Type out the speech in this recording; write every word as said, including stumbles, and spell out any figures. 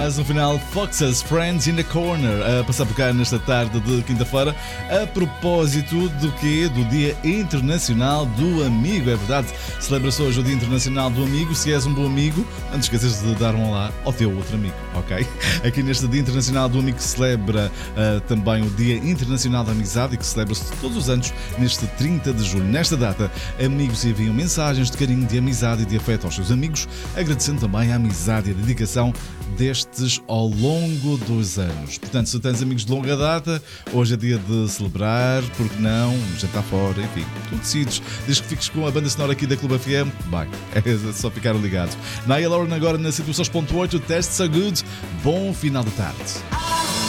mais um final Fox's Friends in the Corner a passar por cá nesta tarde de quinta-feira, a propósito do quê? Do Dia Internacional do Amigo. É verdade, celebra-se hoje o Dia Internacional do Amigo. Se és um bom amigo, não te esqueças de dar um olá ao teu outro amigo, ok? Aqui neste Dia Internacional do Amigo celebra uh, também o Dia Internacional da Amizade, que celebra-se todos os anos neste trinta de julho. Nesta data, amigos enviam mensagens de carinho, de amizade e de afeto aos seus amigos, agradecendo também a amizade e a dedicação destes ao longo dos anos. Portanto, se tens amigos de longa data, hoje é dia de celebrar, porque não, jantar fora, enfim, tu decides. Desde que fiques com a banda sonora aqui da Clube F M, bem, é só ficar ligado. Niall Horan agora na cento e dois ponto oito, Test So Good, bom final de tarde.